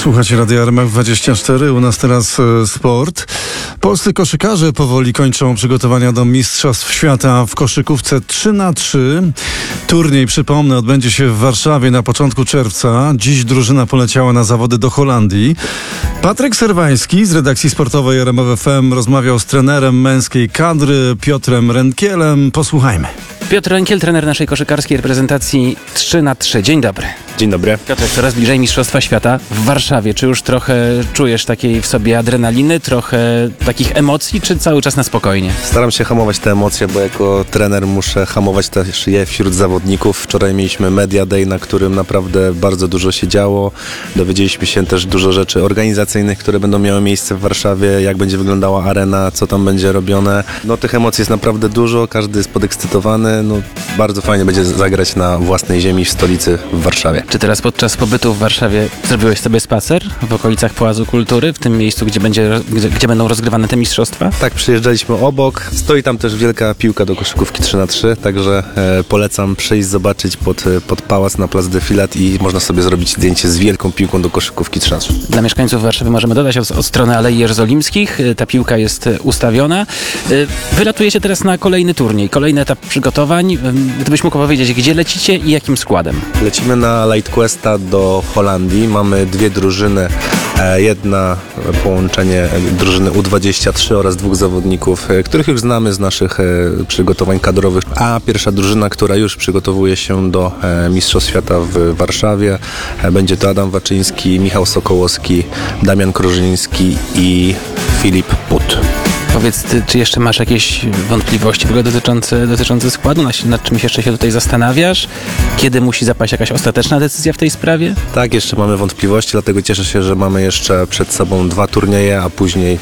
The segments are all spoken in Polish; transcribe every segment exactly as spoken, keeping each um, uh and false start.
Słuchacie Radia R M F dwadzieścia cztery, u nas teraz e, sport. Polscy koszykarze powoli kończą przygotowania do Mistrzostw Świata w koszykówce trzy na trzy. Turniej, przypomnę, odbędzie się w Warszawie na początku czerwca. Dziś drużyna poleciała na zawody do Holandii. Patryk Serwański z redakcji sportowej R M F F M rozmawiał z trenerem męskiej kadry Piotrem Rękielem. Posłuchajmy. Piotr Rękiel, trener naszej koszykarskiej reprezentacji trzy na trzy. Dzień dobry. Dzień dobry. Piotrek, coraz bliżej Mistrzostwa Świata w Warszawie. Czy już trochę czujesz takiej w sobie adrenaliny, trochę takich emocji, czy cały czas na spokojnie? Staram się hamować te emocje, bo jako trener muszę hamować też je wśród zawodników. Wczoraj mieliśmy Media Day, na którym naprawdę bardzo dużo się działo. Dowiedzieliśmy się też dużo rzeczy organizacyjnych, które będą miały miejsce w Warszawie, jak będzie wyglądała arena, co tam będzie robione. No tych emocji jest naprawdę dużo, każdy jest podekscytowany. No, bardzo fajnie będzie zagrać na własnej ziemi w stolicy w Warszawie. Czy teraz podczas pobytu w Warszawie zrobiłeś sobie spacer w okolicach Pałacu Kultury, w tym miejscu, gdzie, będzie, gdzie, gdzie będą rozgrywane te mistrzostwa? Tak, przyjeżdżaliśmy obok. Stoi tam też wielka piłka do koszykówki trzy na trzy, także e, polecam przyjść, zobaczyć pod, pod pałac na Plac Defilat i można sobie zrobić zdjęcie z wielką piłką do koszykówki trzy na trzy. Dla mieszkańców Warszawy możemy dodać od, od strony Alei Jerozolimskich. Ta piłka jest ustawiona. Wylatujecie teraz na kolejny turniej, kolejny etap przygotowań. Gdybyś mógł powiedzieć, gdzie lecicie i jakim składem? Lecimy na Light Questa do Holandii. Mamy dwie drużyny. Jedna połączenie drużyny U dwadzieścia trzy oraz dwóch zawodników, których już znamy z naszych przygotowań kadrowych. A pierwsza drużyna, która już przygotowuje się do Mistrzostw Świata w Warszawie, będzie to Adam Waczyński, Michał Sokołowski, Damian Krużyński i Filip Put. Powiedz, ty, czy jeszcze masz jakieś wątpliwości w ogóle dotyczące, dotyczące składu? Nad, nad czymś jeszcze się tutaj zastanawiasz? Kiedy musi zapaść jakaś ostateczna decyzja w tej sprawie? Tak, jeszcze mamy wątpliwości, dlatego cieszę się, że mamy jeszcze przed sobą dwa turnieje, a później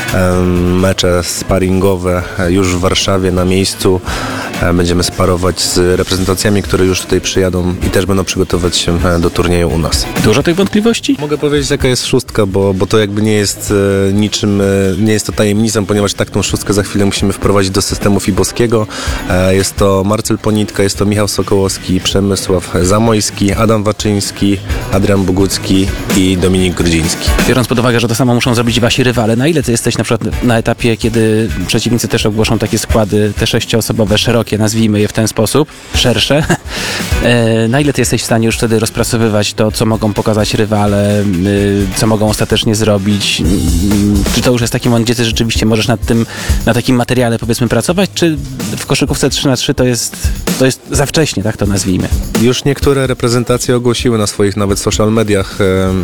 um, mecze sparingowe już w Warszawie na miejscu. Będziemy sparować z reprezentacjami, które już tutaj przyjadą i też będą przygotować się do turnieju u nas. Dużo tych wątpliwości? Mogę powiedzieć, jaka jest szóstka, bo, bo to jakby nie jest e, niczym, e, nie jest to tajemnicą, ponieważ tak tą szóstkę za chwilę musimy wprowadzić do systemu fibowskiego. E, jest to Marcel Ponitka, jest to Michał Sokołowski, Przemysław Zamojski, Adam Waczyński, Adrian Bogucki i Dominik Grudziński. Biorąc pod uwagę, że to samo muszą zrobić wasi rywale, na ile ty jesteś na przykład na etapie, kiedy przeciwnicy też ogłoszą takie składy, te sześcioosobowe, szerokie, nazwijmy je w ten sposób, szersze, e, na ile ty jesteś w stanie już wtedy rozpracowywać to, co mogą pokazać rywale, y, co mogą ostatecznie zrobić? Y, czy to już jest taki moment, gdzie ty rzeczywiście możesz nad tym, na takim materiale powiedzmy pracować, czy w koszykówce trzy na trzy to jest, to jest za wcześnie, tak to nazwijmy? Już niektóre reprezentacje ogłosiły na swoich nawet social mediach,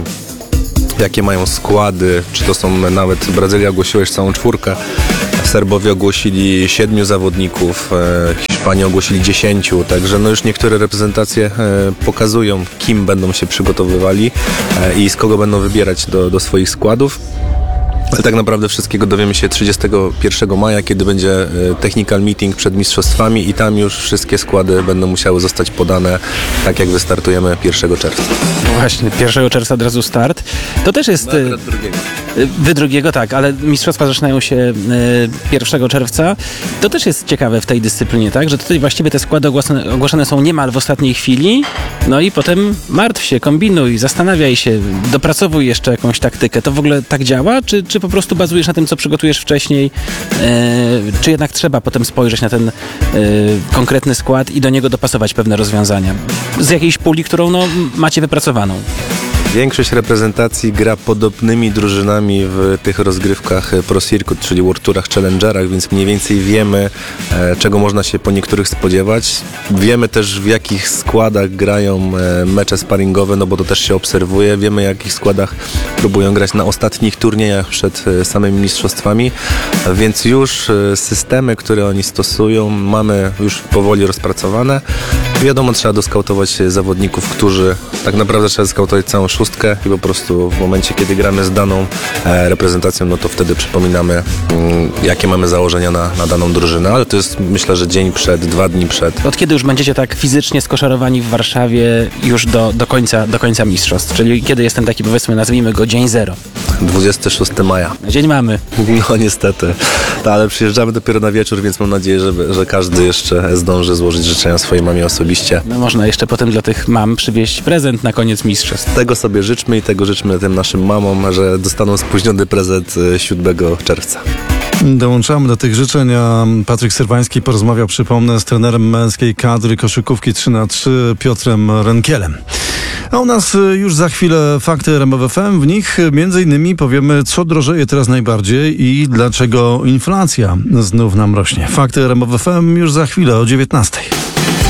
e, jakie mają składy, czy to są nawet, Brazylia ogłosiła już całą czwórkę, Serbowie ogłosili siedmiu zawodników, e, Hiszpanie ogłosili dziesięciu, także no już niektóre reprezentacje e, pokazują, kim będą się przygotowywali e, i z kogo będą wybierać do, do swoich składów. Ale tak naprawdę wszystkiego dowiemy się trzydziestego pierwszego maja, kiedy będzie technical meeting przed mistrzostwami i tam już wszystkie składy będą musiały zostać podane, tak jak wystartujemy pierwszego czerwca. Właśnie, pierwszego czerwca od razu start. To też jest... No, akurat drugiego. Wy drugiego, tak, ale mistrzostwa zaczynają się pierwszego czerwca. To też jest ciekawe w tej dyscyplinie, tak, że tutaj właściwie te składy ogłoszone, ogłoszone są niemal w ostatniej chwili, no i potem martw się, kombinuj, zastanawiaj się, dopracowuj jeszcze jakąś taktykę. To w ogóle tak działa, czy, czy po prostu bazujesz na tym, co przygotujesz wcześniej, e, czy jednak trzeba potem spojrzeć na ten e, konkretny skład i do niego dopasować pewne rozwiązania z jakiejś puli, którą no, macie wypracowaną? Większość reprezentacji gra podobnymi drużynami w tych rozgrywkach Pro Circuit, czyli World Tourach, Challengerach, więc mniej więcej wiemy, e, czego można się po niektórych spodziewać. Wiemy też, w jakich składach grają e, mecze sparingowe, no bo to też się obserwuje. Wiemy, w jakich składach próbują grać na ostatnich turniejach przed e, samymi mistrzostwami, więc już e, systemy, które oni stosują, mamy już powoli rozpracowane. Wiadomo, trzeba doskautować zawodników, którzy tak naprawdę trzeba skautować całą szóstkę i po prostu w momencie, kiedy gramy z daną e, reprezentacją, no to wtedy przypominamy, mm, jakie mamy założenia na, na daną drużynę, ale to jest, myślę, że dzień przed, dwa dni przed. Od kiedy już będziecie tak fizycznie skoszarowani w Warszawie już do, do, końca, do końca mistrzostw? Czyli kiedy jest ten taki, powiedzmy, nazwijmy go dzień zero? dwudziestego szóstego maja. Dzień mamy. No niestety, no, ale przyjeżdżamy dopiero na wieczór, więc mam nadzieję, że, że każdy jeszcze zdąży złożyć życzenia swojej mamie osobiście. No można jeszcze potem dla tych mam przywieźć prezent na koniec mistrzostw. Tego sobie życzmy i tego życzmy tym naszym mamom, że dostaną spóźniony prezent siódmego czerwca. Dołączamy do tych życzeń, a Patryk Syrwański porozmawiał, przypomnę, z trenerem męskiej kadry koszykówki trzy na trzy Piotrem Rękielem. A u nas już za chwilę fakty R M F F M. W nich między innymi powiemy, co drożeje teraz najbardziej i dlaczego inflacja znów nam rośnie. Fakty R M F F M już za chwilę o dziewiętnastej.